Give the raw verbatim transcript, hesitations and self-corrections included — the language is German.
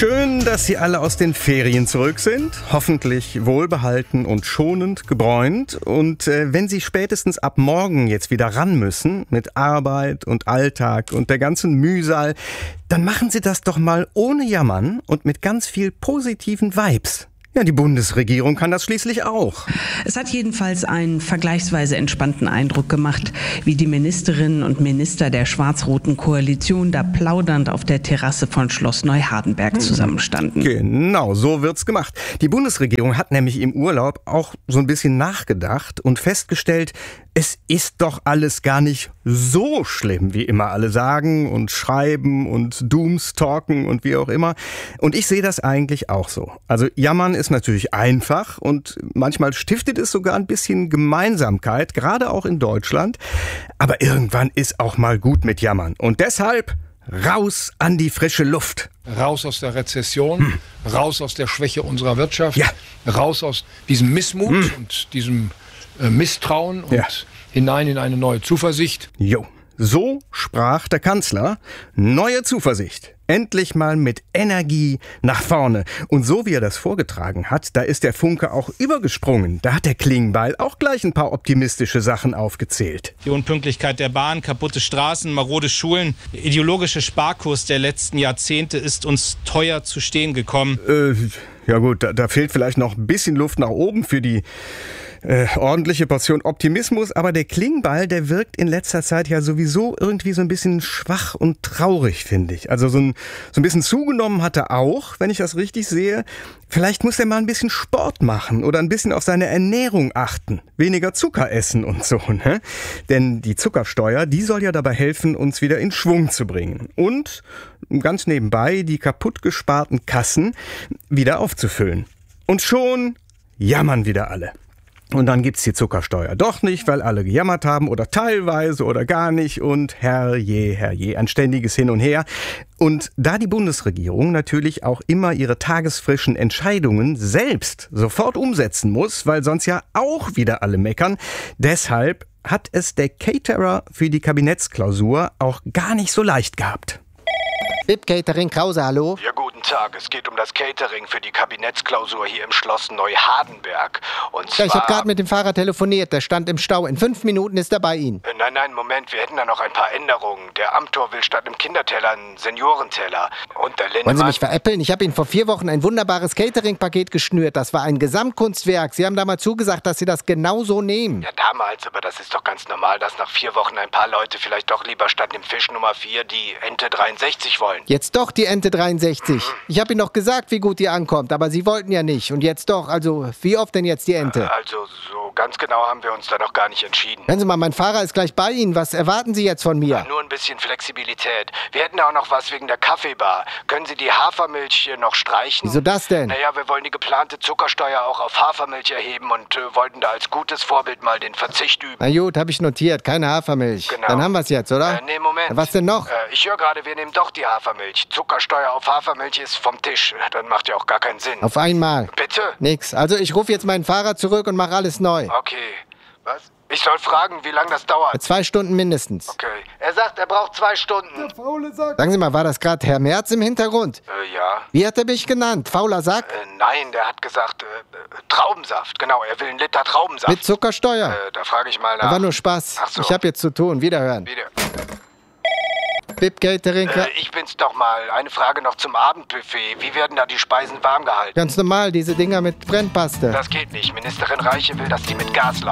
Schön, dass Sie alle aus den Ferien zurück sind. Hoffentlich wohlbehalten und schonend gebräunt. Und äh, wenn Sie spätestens ab morgen jetzt wieder ran müssen mit Arbeit und Alltag und der ganzen Mühsal, dann machen Sie das doch mal ohne Jammern und mit ganz viel positiven Vibes. Ja, die Bundesregierung kann das schließlich auch. Es hat jedenfalls einen vergleichsweise entspannten Eindruck gemacht, wie die Ministerinnen und Minister der schwarz-roten Koalition da plaudernd auf der Terrasse von Schloss Neuhardenberg zusammenstanden. Genau, so wird's gemacht. Die Bundesregierung hat nämlich im Urlaub auch so ein bisschen nachgedacht und festgestellt, es ist doch alles gar nicht so schlimm, wie immer alle sagen und schreiben und doomstalken und wie auch immer. Und ich sehe das eigentlich auch so. Also jammern ist natürlich einfach und manchmal stiftet es sogar ein bisschen Gemeinsamkeit, gerade auch in Deutschland. Aber irgendwann ist auch mal gut mit Jammern. Und deshalb raus an die frische Luft. Raus aus der Rezession, hm. raus aus der Schwäche unserer Wirtschaft, ja. raus aus diesem Missmut hm. und diesem äh, Misstrauen und ja. hinein in eine neue Zuversicht. Jo, so sprach der Kanzler. Neue Zuversicht. Endlich mal mit Energie nach vorne. Und so wie er das vorgetragen hat, da ist der Funke auch übergesprungen. Da hat der Klingbeil auch gleich ein paar optimistische Sachen aufgezählt. Die Unpünktlichkeit der Bahn, kaputte Straßen, marode Schulen. Der ideologische Sparkurs der letzten Jahrzehnte ist uns teuer zu stehen gekommen. Äh, ja gut, da, da fehlt vielleicht noch ein bisschen Luft nach oben für die Äh, ordentliche Portion Optimismus, aber der Klingbeil, der wirkt in letzter Zeit ja sowieso irgendwie so ein bisschen schwach und traurig, finde ich. Also so ein, so ein bisschen zugenommen hat er auch, wenn ich das richtig sehe. Vielleicht muss er mal ein bisschen Sport machen oder ein bisschen auf seine Ernährung achten. Weniger Zucker essen und so, ne? Denn die Zuckersteuer, die soll ja dabei helfen, uns wieder in Schwung zu bringen. Und ganz nebenbei die kaputt gesparten Kassen wieder aufzufüllen. Und schon jammern wieder alle. Und dann gibt's die Zuckersteuer doch nicht, weil alle gejammert haben oder teilweise oder gar nicht und herrje, herrje, ein ständiges Hin und Her. Und da die Bundesregierung natürlich auch immer ihre tagesfrischen Entscheidungen selbst sofort umsetzen muss, weil sonst ja auch wieder alle meckern, deshalb hat es der Caterer für die Kabinettsklausur auch gar nicht so leicht gehabt. B I P Catering Krause, hallo? Ja, guten Tag. Es geht um das Catering für die Kabinettsklausur hier im Schloss Neuhardenberg. Und zwar... Ja, ich habe gerade mit dem Fahrer telefoniert. Der stand im Stau. In fünf Minuten ist er bei Ihnen. Äh, nein, nein, Moment. Wir hätten da noch ein paar Änderungen. Der Amtor will statt einem Kinderteller einen Seniorenteller. Und der Lindemann... Wollen Sie mich veräppeln? Ich habe Ihnen vor vier Wochen ein wunderbares Catering-Paket geschnürt. Das war ein Gesamtkunstwerk. Sie haben damals zugesagt, dass Sie das genau so nehmen. Ja, damals. Aber das ist doch ganz normal, dass nach vier Wochen ein paar Leute vielleicht doch lieber statt dem Fisch Nummer vier die Ente dreiundsechzig wollen. Jetzt doch die Ente dreiundsechzig. Ich habe Ihnen noch gesagt, wie gut die ankommt, aber Sie wollten ja nicht. Und jetzt doch. Also, wie oft denn jetzt die Ente? Also, so ganz genau haben wir uns da noch gar nicht entschieden. Hören Sie mal, mein Fahrer ist gleich bei Ihnen. Was erwarten Sie jetzt von mir? Ja, nur ein bisschen Flexibilität. Wir hätten auch noch was wegen der Kaffeebar. Können Sie die Hafermilch hier noch streichen? Wieso das denn? Naja, wir wollen die geplante Zuckersteuer auch auf Hafermilch erheben und äh, wollten da als gutes Vorbild mal den Verzicht üben. Na gut, habe ich notiert. Keine Hafermilch. Genau. Dann haben wir es jetzt, oder? Äh, nee, Moment. Was denn noch? Äh, ich höre gerade, wir nehmen doch die Hafermilch. Zuckersteuer auf Hafermilch ist vom Tisch. Dann macht ja auch gar keinen Sinn. Auf einmal. Bitte? Nix. Also ich rufe jetzt meinen Fahrer zurück und mache alles neu. Okay. Was? Ich soll fragen, wie lange das dauert. Zwei Stunden mindestens. Okay. Er sagt, er braucht zwei Stunden. Der faule Sack. Sagen Sie mal, war das gerade Herr Merz im Hintergrund? Äh, ja. Wie hat er mich genannt? Fauler Sack? Äh, nein, der hat gesagt, äh, äh, Traubensaft. Genau, er will einen Liter Traubensaft. Mit Zuckersteuer? Äh, da frage ich mal nach. War nur Spaß. Ach so. Ich habe jetzt zu tun. Wiederhören. Wieder. B I P Catering. Äh, ich bin's doch mal. Eine Frage noch zum Abendbuffet. Wie werden da die Speisen warm gehalten? Ganz normal, diese Dinger mit Brennpaste. Das geht nicht. Ministerin Reiche will, dass die mit Gas laufen.